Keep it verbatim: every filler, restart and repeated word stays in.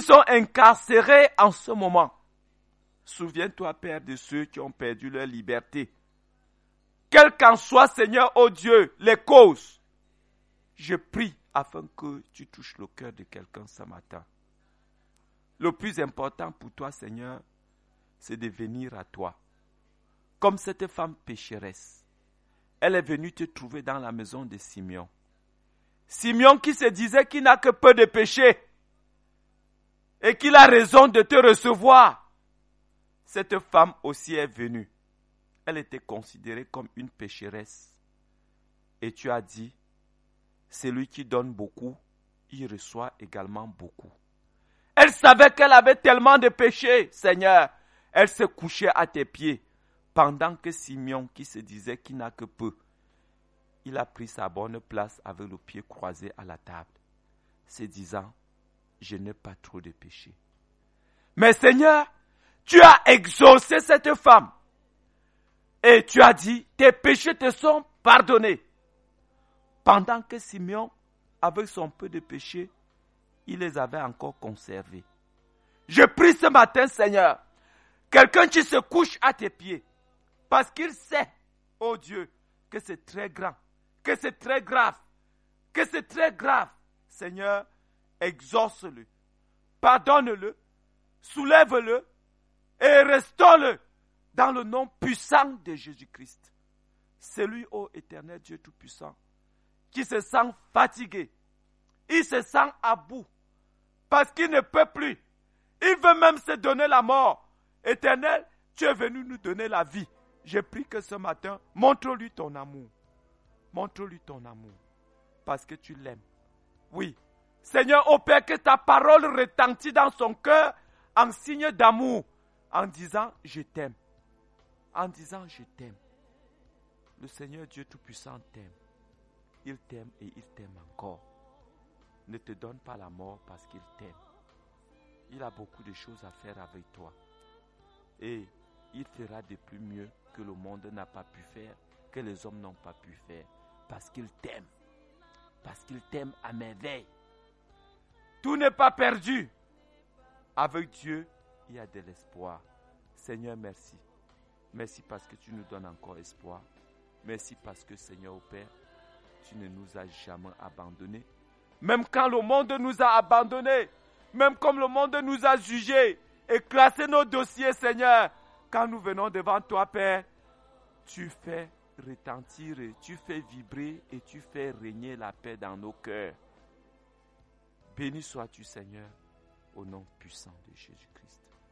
sont incarcérés en ce moment. Souviens-toi, Père, de ceux qui ont perdu leur liberté. Quel qu'en soit, Seigneur, ô Dieu, les causes, je prie afin que tu touches le cœur de quelqu'un ce matin. Le plus important pour toi, Seigneur, c'est de venir à toi. Comme cette femme pécheresse, elle est venue te trouver dans la maison de Simeon. Simeon qui se disait qu'il n'a que peu de péché et qu'il a raison de te recevoir. Cette femme aussi est venue. Elle était considérée comme une pécheresse. Et tu as dit, celui qui donne beaucoup, il reçoit également beaucoup. Elle savait qu'elle avait tellement de péchés, Seigneur. Elle se couchait à tes pieds. Pendant que Simeon, qui se disait qu'il n'a que peu, il a pris sa bonne place avec le pied croisé à la table, se disant, je n'ai pas trop de péchés. Mais Seigneur, tu as exaucé cette femme. Et tu as dit, tes péchés te sont pardonnés. Pendant que Simeon, avec son peu de péché, il les avait encore conservés. Je prie ce matin, Seigneur, quelqu'un qui se couche à tes pieds, parce qu'il sait, oh Dieu, que c'est très grand, que c'est très grave, que c'est très grave. Seigneur, exauce-le, pardonne-le, soulève-le et restaure-le dans le nom puissant de Jésus-Christ. Celui, ô éternel Dieu Tout-Puissant, qui se sent fatigué, il se sent à bout, parce qu'il ne peut plus. Il veut même se donner la mort. Éternel, tu es venu nous donner la vie. Je prie que ce matin, montre-lui ton amour. Montre-lui ton amour, parce que tu l'aimes. Oui, Seigneur, ô Père, que ta parole retentit dans son cœur en signe d'amour, en disant, je t'aime. En disant, je t'aime. Le Seigneur Dieu Tout-Puissant t'aime. Il t'aime et il t'aime encore. Ne te donne pas la mort parce qu'il t'aime. Il a beaucoup de choses à faire avec toi. Et il fera de plus mieux que le monde n'a pas pu faire, que les hommes n'ont pas pu faire. Parce qu'il t'aime. Parce qu'il t'aime à merveille. Tout n'est pas perdu. Avec Dieu, il y a de l'espoir. Seigneur, merci. Merci parce que tu nous donnes encore espoir. Merci parce que, Seigneur, au Père, tu ne nous as jamais abandonnés. Même quand le monde nous a abandonnés, même comme le monde nous a jugés et classé nos dossiers, Seigneur, quand nous venons devant toi, Père, tu fais retentir, tu fais vibrer et tu fais régner la paix dans nos cœurs. Béni sois-tu, Seigneur, au nom puissant de Jésus-Christ.